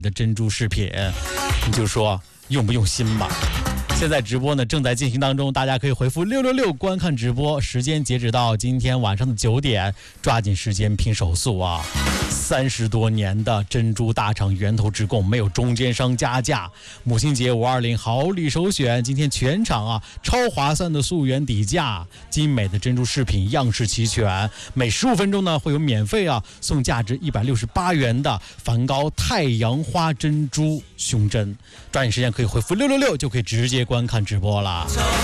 的珍珠饰品，你就说用不用心吧。现在直播呢正在进行当中，大家可以回复666观看直播，时间截止到今天晚上的9点，抓紧时间拼手速啊！30多年的珍珠大厂源头直供，没有中间商加价。母亲节520好礼首选，今天全场啊超划算的溯源底价，精美的珍珠饰品样式齐全，每15分钟呢会有免费送价值168元的梵高太阳花珍珠胸针。抓紧时间可以回复666就可以直接观看直播了。